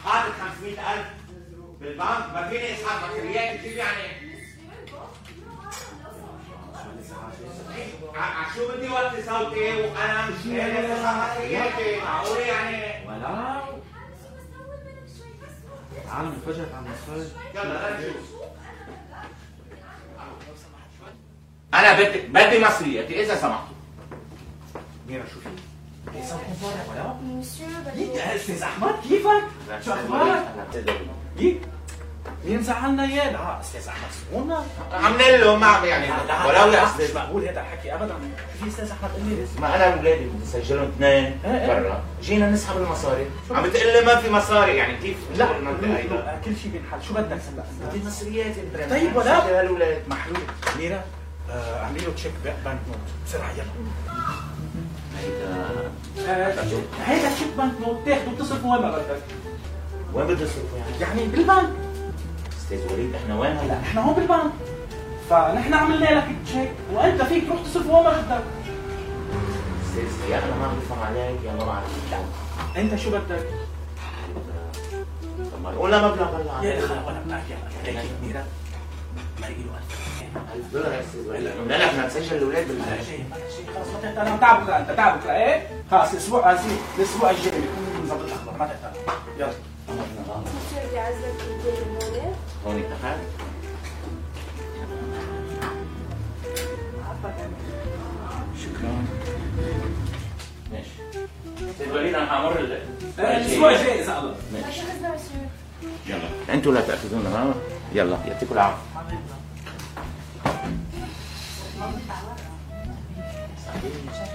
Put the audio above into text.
حاطط 500,000 بالبنك، ما فيني اسحب مصريات كيف يعني؟ شو بدي وطي صوتي وانا مش قادر اسحب مصرياتي، معقول يعني؟ ولا تعال نفجر عم نتفرج. يلا نشوف. انا بدي مصرياتي اذا سمحتوا. ميرا شوفي صوتكم طالع ولا؟ استاذ احمد كيفك؟ شو اخبارك؟ مين زعلنا اياه؟ لا استاذ احمد سمونا عاملين له ما يعني ولو يا استاذ مش مقبول هذا الحكي ابدا. شو في استاذ احمد قل لي ما انا واولادي بدي اسجلهم اثنين برا، جينا نسحب المصاري، عم بتقول لي ما في مصاري يعني كيف؟ لا كل شيء بينحل. شو بدك هلا؟ بدي مصرياتي طيب ولا الاولاد محلول. ميرا اعملي له تشيك بنك نوت بسرعه يلا. هيدا تشيك بنك نوت تاخده وتصرفه وين ما بدك. وين بدي اصرفه يعني بالبنك. استاذ وليد احنا وين هلا؟ احنا هون بالبنك، فنحن عملنا لك تشيك وانت فيك تروح تصرفه وين ما بدك. استاذ يا انا ما بفهم عليك يا ما بعرف. انت شو بدك؟ طب ما قولنا مبلغ هلا. يا اخي وانا بنحكي على هيك ميرا ما له 1000 دولار يا استاذ وليد. قلنا لك بدنا نسجل الاولاد بلا شيء خلص ما تحتاج. انا تعبك انت تعبك ايه؟ خلص الاسبوع الاسبوع الجاي بكون مظبط الاخبار ما تحتاج. يلا مسيو بدي اعزك الدنيا هون. هون اتفقنا؟ شكرا. ماشي. استاذ وليد انا حامر الاسبوع الجاي اذا الله. عشان نسمع مسيو. يلا انتوا لا تاخذونا. يلا يعطيكم العافيه.